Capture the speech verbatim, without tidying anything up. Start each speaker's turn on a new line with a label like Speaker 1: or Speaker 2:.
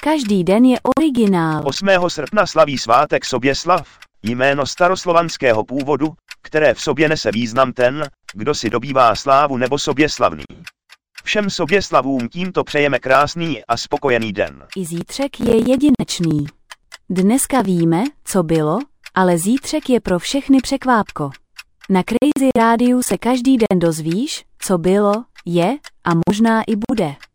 Speaker 1: Každý den je originál.
Speaker 2: osmého srpna slaví svátek Soběslav, jméno staroslovanského původu, které v sobě nese význam ten, kdo si dobývá slávu nebo soběslavný. Všem Soběslavům tímto přejeme krásný a spokojený den.
Speaker 1: I zítřek je jedinečný. Dneska víme, co bylo, ale zítřek je pro všechny překvápko. Na Crazy Rádiu se každý den dozvíš, co bylo, je a možná i bude.